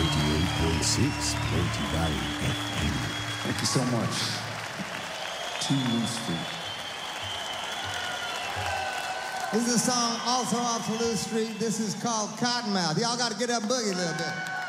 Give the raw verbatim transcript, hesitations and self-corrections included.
eighty-eight point six Plenty Valley F M. Thank you so much. To Louis Street. This is a song also off of Louis Street. This is called Cottonmouth. Y'all got to get up and boogie a little bit.